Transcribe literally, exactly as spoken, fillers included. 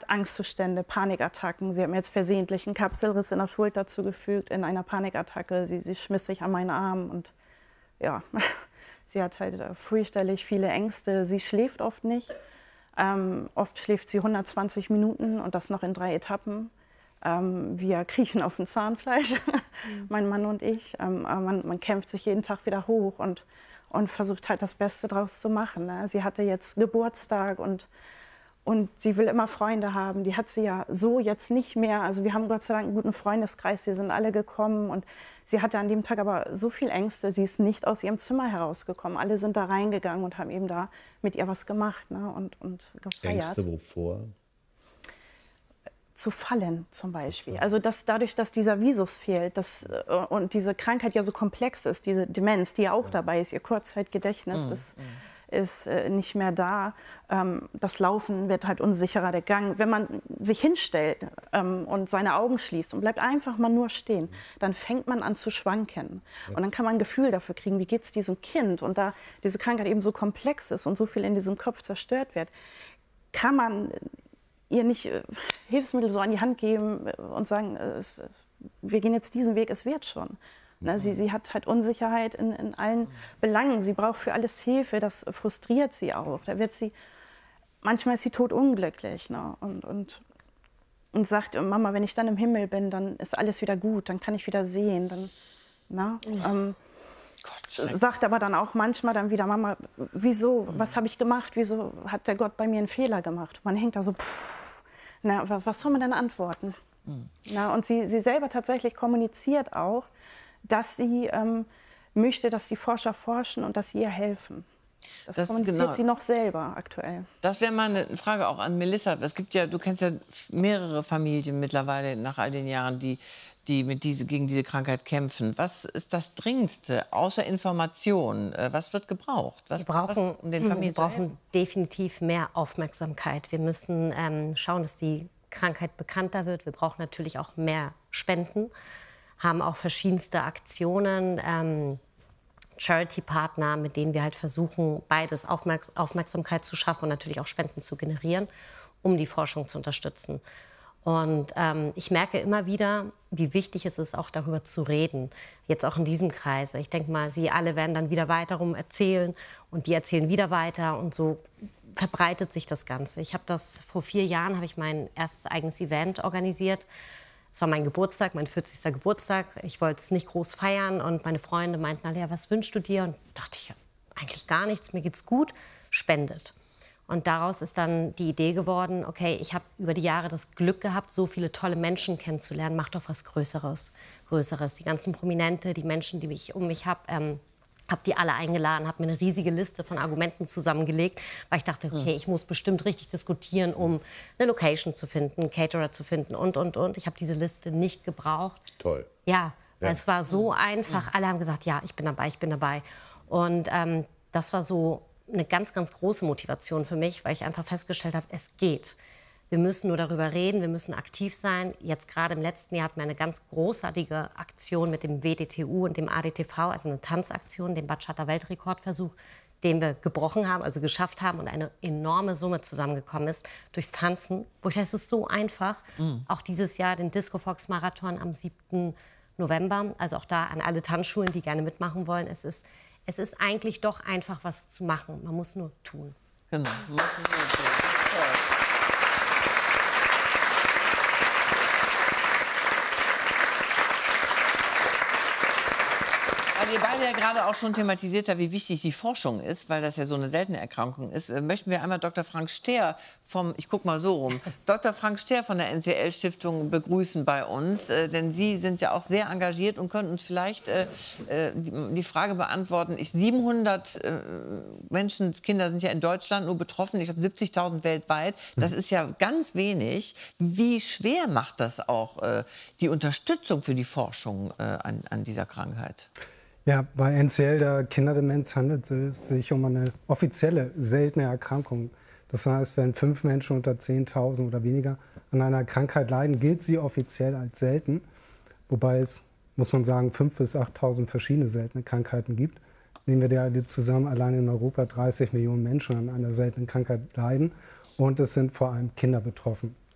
hat Angstzustände, Panikattacken. Sie hat mir jetzt versehentlich einen Kapselriss in der Schulter zugefügt in einer Panikattacke. Sie, sie schmiss sich an meinen Arm und ja, sie hat halt fürchterlich viele Ängste. Sie schläft oft nicht. Ähm, oft schläft sie hundertzwanzig Minuten und das noch in drei Etappen. Ähm, wir kriechen auf dem Zahnfleisch, mhm. mein Mann und ich. Ähm, aber man, man kämpft sich jeden Tag wieder hoch und, und versucht halt das Beste draus zu machen. Ne? Sie hatte jetzt Geburtstag und, und sie will immer Freunde haben. Die hat sie ja so jetzt nicht mehr. Also wir haben Gott sei Dank einen guten Freundeskreis, die sind alle gekommen. Und sie hatte an dem Tag aber so viel Ängste, sie ist nicht aus ihrem Zimmer herausgekommen. Alle sind da reingegangen und haben eben da mit ihr was gemacht, ne? und, und gefeiert. Ängste wovor? Zu fallen zum Beispiel. Also dass dadurch, dass dieser Visus fehlt dass, äh, und diese Krankheit ja so komplex ist, diese Demenz, die ja auch dabei ist, ihr Kurzzeitgedächtnis mhm. ist, ist äh, nicht mehr da. Ähm, das Laufen wird halt unsicherer, der Gang. Wenn man sich hinstellt ähm, und seine Augen schließt und bleibt einfach mal nur stehen, dann fängt man an zu schwanken. Ja. Und dann kann man ein Gefühl dafür kriegen, wie geht es diesem Kind. Und da diese Krankheit eben so komplex ist und so viel in diesem Kopf zerstört wird, kann man ihr nicht äh, Hilfsmittel so an die Hand geben und sagen, es, wir gehen jetzt diesen Weg, es wird schon. Na, sie, sie hat halt Unsicherheit in, in allen Belangen. Sie braucht für alles Hilfe, das frustriert sie auch. Da wird sie, manchmal ist sie totunglücklich, ne? und, und, und sagt, Mama, wenn ich dann im Himmel bin, dann ist alles wieder gut, dann kann ich wieder sehen. Dann, na, ähm, Gott, sagt aber dann auch manchmal dann wieder, Mama, wieso, was habe ich gemacht, wieso hat der Gott bei mir einen Fehler gemacht? Man hängt da so, pff, na, was soll man denn antworten? Mhm. Na, und sie, sie selber tatsächlich kommuniziert auch, dass sie ähm, möchte, dass die Forscher forschen und dass sie ihr helfen. Das, das kommuniziert genau. sie noch selber aktuell. Das wäre mal eine Frage auch an Melissa. Es gibt ja, du kennst ja mehrere Familien mittlerweile nach all den Jahren, die, die mit diese, gegen diese Krankheit kämpfen. Was ist das Dringendste außer Information? Was wird gebraucht? Was, wir brauchen, was, um den Familien wir brauchen definitiv mehr Aufmerksamkeit. Wir müssen ähm, schauen, dass die Krankheit bekannter wird. Wir brauchen natürlich auch mehr Spenden, haben auch verschiedenste Aktionen, ähm, Charity-Partner, mit denen wir halt versuchen, beides Aufmerk Aufmerksamkeit zu schaffen und natürlich auch Spenden zu generieren, um die Forschung zu unterstützen. Und ähm, ich merke immer wieder, wie wichtig es ist, auch darüber zu reden, jetzt auch in diesem Kreise. Ich denke mal, Sie alle werden dann wieder weiterum erzählen und die erzählen wieder weiter und so verbreitet sich das Ganze. Ich habe das vor vier Jahren, habe ich mein erstes eigenes Event organisiert. Es war mein Geburtstag, mein vierzigster Geburtstag. Ich wollte es nicht groß feiern und meine Freunde meinten, Alea, was wünschst du dir? Und dachte ich, eigentlich gar nichts, mir geht's gut, spendet. Und daraus ist dann die Idee geworden, okay, ich habe über die Jahre das Glück gehabt, so viele tolle Menschen kennenzulernen, mach doch was Größeres. Größeres. Die ganzen Prominente, die Menschen, die ich um mich habe, ähm, habe die alle eingeladen, habe mir eine riesige Liste von Argumenten zusammengelegt, weil ich dachte, okay, ich muss bestimmt richtig diskutieren, um eine Location zu finden, einen Caterer zu finden und, und, und. Ich habe diese Liste nicht gebraucht. Toll. Ja, ja. Es war so einfach. Alle haben gesagt, ja, ich bin dabei, ich bin dabei. Und ähm, das war so eine ganz, ganz große Motivation für mich, weil ich einfach festgestellt habe, es geht. Wir müssen nur darüber reden, wir müssen aktiv sein. Jetzt gerade im letzten Jahr hatten wir eine ganz großartige Aktion mit dem W D T U und dem A D T V, also eine Tanzaktion, den Bachata-Weltrekordversuch, den wir gebrochen haben, also geschafft haben und eine enorme Summe zusammengekommen ist durchs Tanzen. Wo ich dachte, es ist so einfach. Mhm. Auch dieses Jahr den Disco-Fox-Marathon am siebten November. Also auch da an alle Tanzschulen, die gerne mitmachen wollen. Es ist, es ist eigentlich doch einfach, was zu machen. Man muss nur tun. Genau. Weil ihr beide ja gerade auch schon thematisiert habt, wie wichtig die Forschung ist, weil das ja so eine seltene Erkrankung ist, möchten wir einmal Doktor Frank Stehr vom, ich guck mal so rum, Doktor Frank Stehr von der N C L-Stiftung begrüßen bei uns, äh, denn Sie sind ja auch sehr engagiert und können uns vielleicht äh, die, die Frage beantworten. Ich, siebenhundert äh, Menschen, Kinder sind ja in Deutschland nur betroffen, ich glaube siebzigtausend weltweit. Das ist ja ganz wenig. Wie schwer macht das auch äh, die Unterstützung für die Forschung äh, an, an dieser Krankheit? Ja, bei N C L, der Kinderdemenz, handelt es sich um eine offizielle, seltene Erkrankung. Das heißt, wenn fünf Menschen unter zehntausend oder weniger an einer Krankheit leiden, gilt sie offiziell als selten. Wobei es, muss man sagen, fünftausend bis achttausend verschiedene seltene Krankheiten gibt. Nehmen wir die zusammen, allein in Europa dreißig Millionen Menschen an einer seltenen Krankheit leiden. Und es sind vor allem Kinder betroffen.